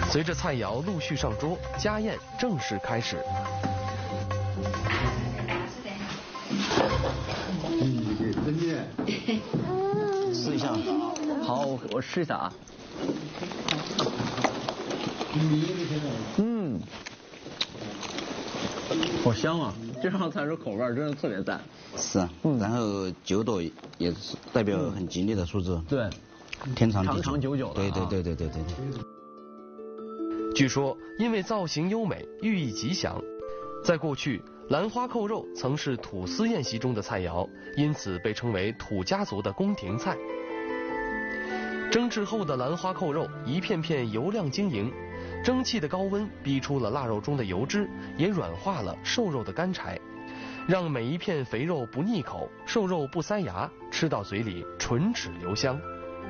随着菜肴陆续上桌，家宴正式开始。 试一下。好，我试一下啊。好香啊！这道菜是口味真的特别赞。 是啊，然后9朵也是代表很吉利的数字。 对， 天长长长久久的。 对。 据说，因为造型优美，寓意吉祥，在过去，兰花扣肉曾是土司宴席中的菜肴，因此被称为土家族的宫廷菜。蒸制后的兰花扣肉一片片油亮晶莹，蒸汽的高温逼出了腊肉中的油脂，也软化了瘦肉的干柴，让每一片肥肉不腻口，瘦肉不塞牙，吃到嘴里唇齿留香。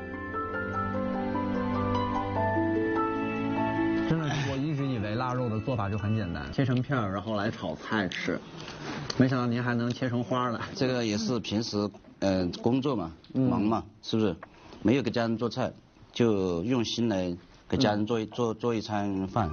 真的，我一直以为腊肉的做法就很简单，切成片儿然后来炒菜吃，没想到您还能切成花了。 这个也是平时工作嘛，忙嘛，是不是？没有给家人做菜，就用心来给家人做一餐饭。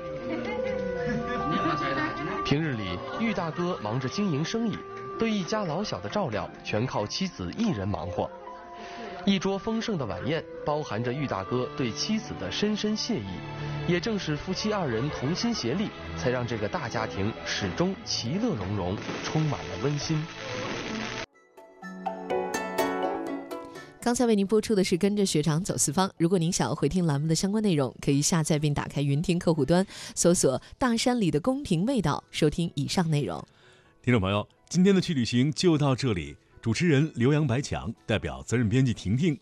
平日里，玉大哥忙着经营生意，对一家老小的照料全靠妻子一人忙活。一桌丰盛的晚宴，包含着玉大哥对妻子的深深谢意，也正是夫妻2人同心协力，才让这个大家庭始终其乐融融，充满了温馨。 刚才为您播出的是跟着学长走四方。如果您想要回听栏目的相关内容，可以下载并打开云听客户端，搜索大山里的宫廷味道，收听以上内容。 听众朋友，今天的去旅行就到这里。主持人刘洋白强代表责任编辑婷婷